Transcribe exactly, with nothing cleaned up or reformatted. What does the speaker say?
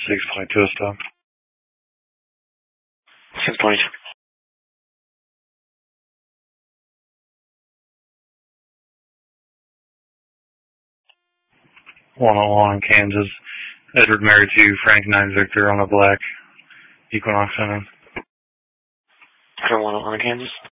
six point two stop. six point. one oh one Kansas. Edward Mary two, Frank nine Victor on a black Equinox Center. one oh one Kansas.